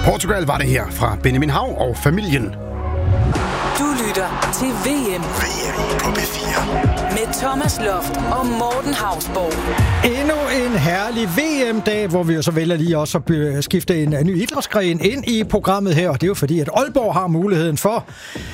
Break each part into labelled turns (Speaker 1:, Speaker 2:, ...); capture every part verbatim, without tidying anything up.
Speaker 1: Portugal var det her fra Benjamin Hav og familien.
Speaker 2: Du lytter til V M.
Speaker 3: V M på P fire.
Speaker 2: Med Thomas Loft og Morten Hausborg.
Speaker 4: Endnu en herlig V M-dag, hvor vi jo så vælger lige også at skifte en ny idrætsgren ind i programmet her. Og det er jo fordi, at Aalborg har muligheden for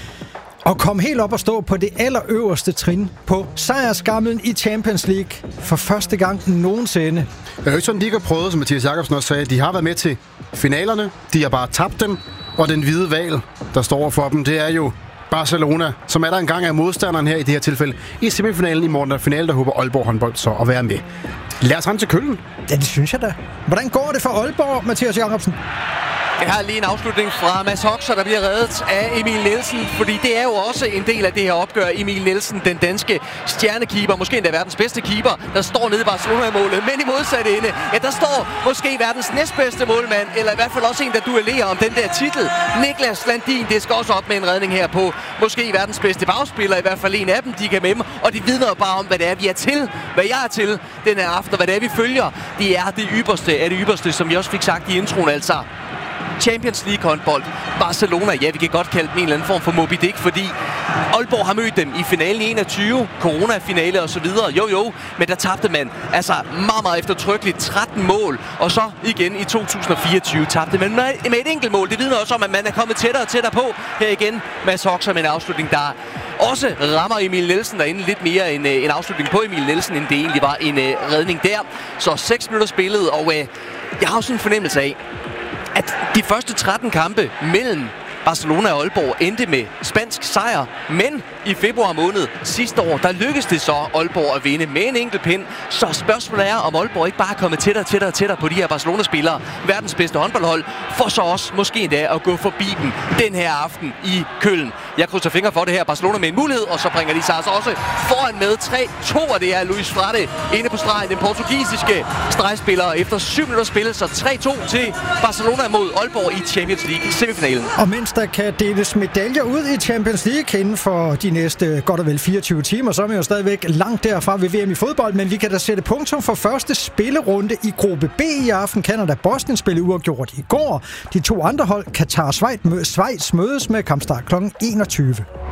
Speaker 4: at komme helt op og stå på det allerøverste trin på sejrskamlen i Champions League for første gang nogensinde.
Speaker 1: Det er jo ikke sådan, de ikke har prøvet, som Mathias Jakobsen også sagde. De har været med til finalerne, de har bare tabt dem, og den hvide val, der står for dem, det er jo Barcelona, som er der engang er modstanderen her i det her tilfælde i semifinalen i morgen, der finale, der håber Aalborg håndbold så at være med. Lad os til Køln.
Speaker 4: Ja, det synes jeg da. Hvordan går det for Aalborg, Mathias Jakobsen?
Speaker 5: Jeg har lige en afslutning fra Mads Hoxer, der bliver reddet af Emil Nielsen, fordi det er jo også en del af det her opgør. Emil Nielsen, den danske stjernekeeper, måske endda verdens bedste keeper, der står nede i Barcelona-målet, men i modsatte ende, ja, der står måske verdens næstbedste målmand, eller i hvert fald også en, der duellerer om den der titel. Niklas Landin, det skal også op med en redning her på måske verdens bedste bagspiller, i hvert fald en af dem, de kan med dem, og de vidner bare om, hvad det er, vi er til, hvad jeg er til den her aften, og hvad det er, vi følger. Det er det ypperste af det ypperste, som vi også fik sagt i introen, altså. Champions League håndbold. Barcelona, ja, vi kan godt kalde dem en eller anden form for Moby Dick, fordi Aalborg har mødt dem i finalen i enogtyve, coronafinale og så videre. Jo, jo, men der tabte man altså meget, meget eftertrykkeligt tretten mål, og så igen i to tusind og fireogtyve tabte man med et enkelt mål. Det vidner også om, at man er kommet tættere og tættere på. Her igen, Mads Hoxer med en afslutning, der også rammer Emil Nielsen derinde lidt mere en, en afslutning på Emil Nielsen, end det egentlig var en uh, redning der. Så seks minutter spillet, og uh, jeg har også en fornemmelse af, at de første tretten kampe mellem Barcelona og Aalborg endte med spansk sejr, men i februar måned sidste år, der lykkedes det så Aalborg at vinde med en enkelt pind. Så spørgsmålet er, om Aalborg ikke bare er kommet tættere, tættere, tættere på de her Barcelona-spillere, verdens bedste håndboldhold, for så også måske endda at gå forbi dem den her aften i Køln. Jeg krydser fingre for det her. Barcelona med en mulighed, og så bringer de sig altså også foran med tre to, og det er Luis Frade inde på stregen, den portugisiske stregspiller efter syv minutter spillet, så tre to til Barcelona mod Aalborg i Champions League semifinalen.
Speaker 4: Og mens der kan deles medaljer ud i Champions League inden for de næste godt og vel fireogtyve timer, så er vi jo stadigvæk langt derfra ved V M i fodbold, men vi kan da sætte punktum for første spillerunde i gruppe B i aften. Canada Bosnien spillede uafgjort i går. De to andre hold, Katar og Schweiz, mødes med kampstart klokken enogtyve.